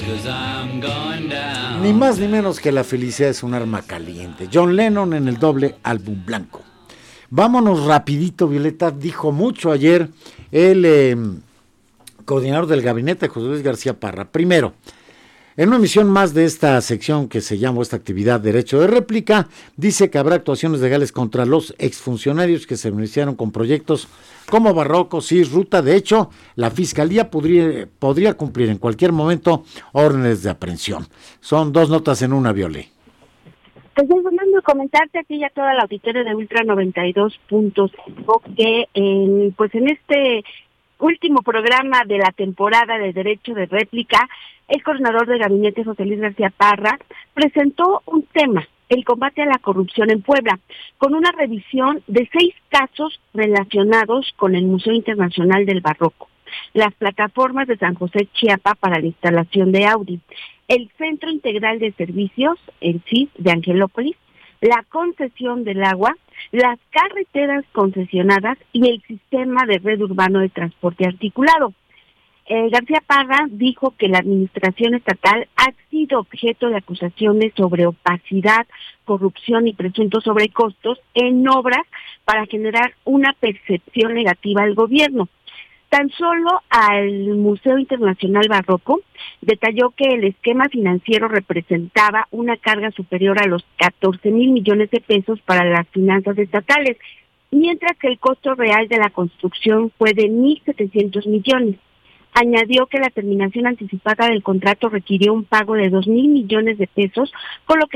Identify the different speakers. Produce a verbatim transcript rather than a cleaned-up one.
Speaker 1: Ni más ni menos que la felicidad es un arma caliente. John Lennon en el doble álbum blanco. Vámonos rapidito, Violeta, dijo mucho ayer el eh, coordinador del gabinete, José Luis García Parra. Primero, en una emisión más de esta sección que se llama esta actividad Derecho de Réplica, dice que habrá actuaciones legales contra los exfuncionarios que se beneficiaron con proyectos como Barroco, C I S, Ruta. De hecho, la Fiscalía podría, podría cumplir en cualquier momento órdenes de aprehensión. Son dos notas en una, Violé.
Speaker 2: Pues Fernando, comentarte aquí ya toda la auditoría de Ultra noventa y dos punto cinco que en, pues en este último programa de la temporada de Derecho de Réplica, el coordinador de gabinete, José Luis García Parra, presentó un tema, el combate a la corrupción en Puebla, con una revisión de seis casos relacionados con el Museo Internacional del Barroco, las plataformas de San José Chiapa para la instalación de Audi, el Centro Integral de Servicios, el C I S de Angelópolis, la concesión del agua, las carreteras concesionadas y el sistema de red urbano de transporte articulado. Eh, García Parra dijo que la administración estatal ha sido objeto de acusaciones sobre opacidad, corrupción y presuntos sobrecostos en obras para generar una percepción negativa al gobierno. Tan solo al Museo Internacional Barroco detalló que el esquema financiero representaba una carga superior a los catorce mil millones de pesos para las finanzas estatales, mientras que el costo real de la construcción fue de mil setecientos millones. Añadió que la terminación anticipada del contrato requirió un pago de dos mil millones de pesos, con lo que